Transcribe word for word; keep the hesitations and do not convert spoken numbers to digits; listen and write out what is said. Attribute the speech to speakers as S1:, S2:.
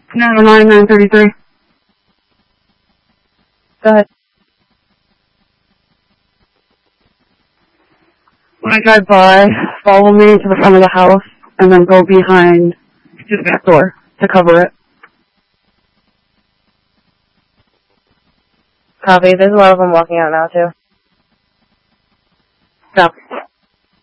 S1: nine oh nine, nine thirty-three.
S2: Go ahead.
S1: When I drive by, follow me to the front of the house, and then go behind to the back door to cover it.
S2: Copy. There's a lot of them walking out now, too.
S1: Stop.